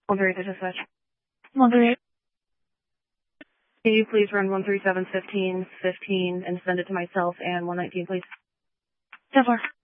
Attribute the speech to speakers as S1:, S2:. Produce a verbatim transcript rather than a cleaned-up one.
S1: one three eight to dispatch.
S2: one three eight.
S1: Can you please run one three seven fifteen fifteen and send it to myself and one nineteen, please?
S2: ten four.